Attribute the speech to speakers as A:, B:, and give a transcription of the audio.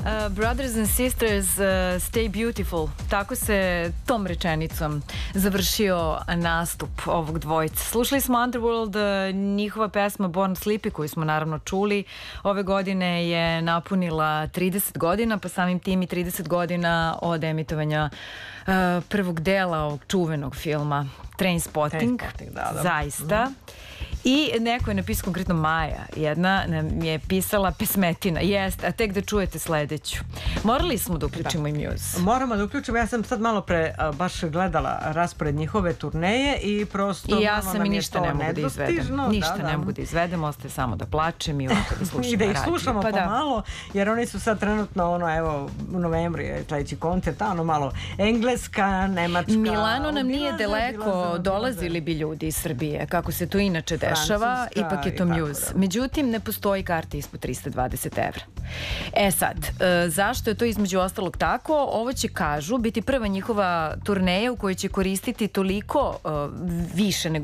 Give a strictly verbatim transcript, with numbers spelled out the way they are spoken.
A: Uh, brothers and sisters, uh, stay beautiful. Tako se tom rečenicom završio nastup ovog dvojca. Slušali smo Underworld, njihova pesma Born Sleepy, koju smo naravno čuli. Ove godine je napunila trideset godina, pa samim tim i trideset godina od emitovanja uh, prvog dela ovog čuvenog filma Trainspotting.
B: Trainspotting, da, da.
A: Zaista. I neko je napisao, konkretno Maja, jedna nam je pisala pesmetina. Jeste, a tek da čujete sledeću. Morali smo da uključimo i Muse.
B: Moramo da uključimo. Ja sam sad malo pre a, baš gledala raspored njihove turneje i prosto...
A: I ja sam i ništa ne mogu da izvedem. Ništa
B: da, da.
A: ne mogu da izvedem, ostaje samo da plačem i uvijek da slušam
B: I da ih
A: radio.
B: slušamo
A: Pa da.
B: pomalo, jer oni su sad trenutno, ono, evo, u novembru je sledeći koncert, ono malo engleska, nemačka...
A: Milano nam nije
B: obilaze,
A: daleko,
B: obilaze,
A: dolazili bi ljudi iz Srbije, kako se to inače dešava,
B: Francuska
A: ipak je to
B: i tako
A: Muse.
B: da.
A: Međutim, ne postoji karta ispod trista dvadeset evra. E sad, e, zašto je to između ostalog tako? Ovo će, kažu, biti prva njihova turneja u kojoj će koristiti toliko e, više nego